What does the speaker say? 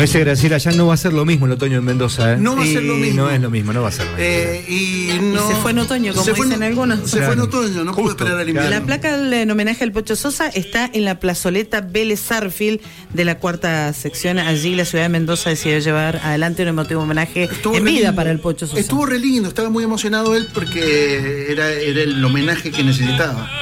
dice Graciela, ya no va a ser lo mismo el otoño en Mendoza, ¿eh? No va a ser lo mismo. No es lo mismo, no va a ser lo mismo. Y se fue en otoño, como dicen algunos. Se fue en otoño, no pudo esperar al invierno. La placa en homenaje al Pocho Sosa está en la plazoleta Vélez Sarsfield de la cuarta sección. Allí la ciudad de Mendoza decidió llevar adelante un emotivo homenaje en vida para el Pocho Sosa. Estuvo re lindo, estaba muy emocionado él porque era el homenaje que necesitaba.